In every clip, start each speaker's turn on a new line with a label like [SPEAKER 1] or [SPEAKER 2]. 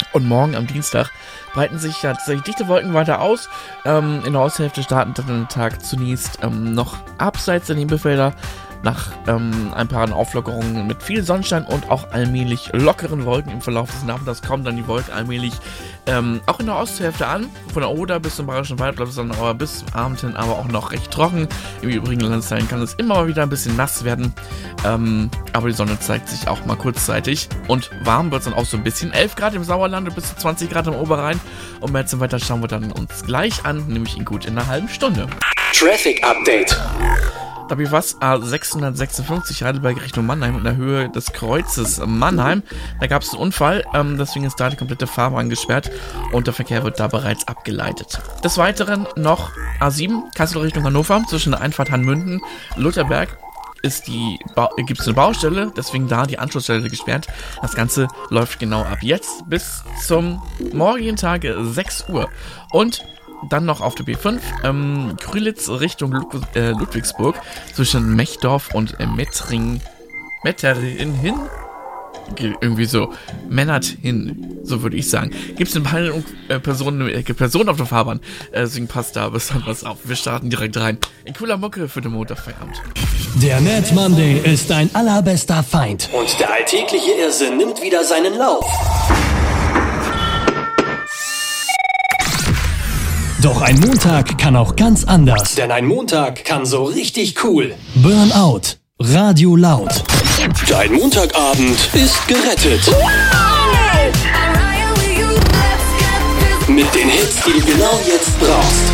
[SPEAKER 1] Und morgen am Dienstag breiten sich ja tatsächlich dichte Wolken weiter aus. In der Osthälfte starten dann den Tag zunächst noch abseits der Nebelfelder nach ein paar Auflockerungen mit viel Sonnenschein und auch allmählich lockeren Wolken im Verlauf des Nachmittags kommen dann die Wolken allmählich auch in der Osthälfte an. Von der Oder bis zum Bayerischen Wald bleibt es dann aber bis zum Abend hin aber auch noch recht trocken. Im übrigen Landesteilen kann es immer mal wieder ein bisschen nass werden, aber die Sonne zeigt sich auch mal kurzzeitig und warm wird es dann auch so ein bisschen. 11 Grad im Sauerland und bis zu 20 Grad im Oberrhein und mehr zum Wetter schauen wir dann uns gleich an, nämlich in gut in einer halben Stunde.
[SPEAKER 2] Traffic Update.
[SPEAKER 1] WFAS A656 Heidelberg Richtung Mannheim in der Höhe des Kreuzes Mannheim. Da gab es einen Unfall, deswegen ist da die komplette Fahrbahn gesperrt und der Verkehr wird da bereits abgeleitet. Des Weiteren noch A7 Kassel Richtung Hannover zwischen der Einfahrt Hannmünden, Lutherberg gibt es eine Baustelle, deswegen da die Anschlussstelle gesperrt. Das Ganze läuft genau ab jetzt bis zum morgigen Tag 6 Uhr. Und dann noch auf der B5, Krülitz Richtung Ludwigsburg zwischen Mechdorf und Mettering hin. Irgendwie so, Mennert hin, so würde ich sagen. Gibt es eine Person auf der Fahrbahn, deswegen passt da besonders auf. Wir starten direkt rein. In cooler Mucke für den Montagfeierabend.
[SPEAKER 3] Der Mad Monday ist dein allerbester Feind.
[SPEAKER 2] Und der alltägliche Irrsinn nimmt wieder seinen Lauf.
[SPEAKER 3] Doch ein Montag kann auch ganz anders.
[SPEAKER 2] Denn ein Montag kann so richtig cool.
[SPEAKER 3] Burnout, Radio laut.
[SPEAKER 2] Dein Montagabend ist gerettet. Mit den Hits, die du genau jetzt brauchst.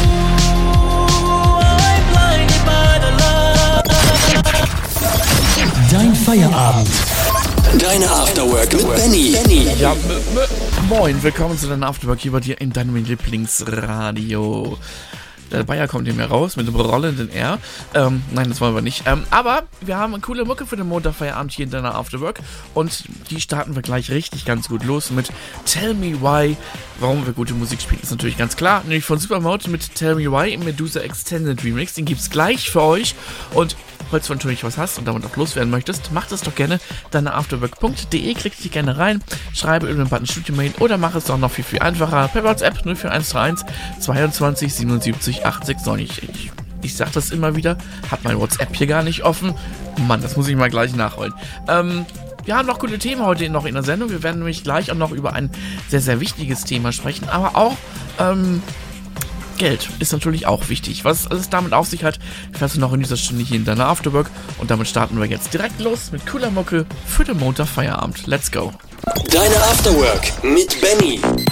[SPEAKER 3] Dein Feierabend.
[SPEAKER 2] Deine Afterwork mit Benny.
[SPEAKER 1] Ja, moin, willkommen zu deinem Afterwork hier bei dir in deinem Lieblingsradio. Der Bayer kommt hier mehr raus mit dem rollenden R. Nein, das wollen wir nicht. Aber wir haben eine coole Mucke für den Montagfeierabend hier in deiner Afterwork. Und die starten wir gleich richtig ganz gut los mit Tell Me Why. Warum wir gute Musik spielen, ist natürlich ganz klar. Nämlich von Supermode mit Tell Me Why im Medusa Extended Remix. Den gibt's gleich für euch. Und falls du natürlich was hast und damit auch loswerden möchtest, mach das doch gerne deine-afterwork.de, klick dich gerne rein, schreibe über den Button Studio Mail oder mach es doch noch viel, viel einfacher per WhatsApp 04131 22 77 869. Ich sag das immer wieder, hat mein WhatsApp hier gar nicht offen. Mann, das muss ich mal gleich nachholen. Wir haben noch coole Themen heute noch in der Sendung. Wir werden nämlich gleich auch noch über ein sehr, sehr wichtiges Thema sprechen, aber auch Geld ist natürlich auch wichtig. Was es damit auf sich hat, erfährst du noch in dieser Stunde hier in deiner Afterwork. Und damit starten wir jetzt direkt los mit cooler Mucke für den Montagfeierabend. Let's go.
[SPEAKER 2] Deine Afterwork mit Benny.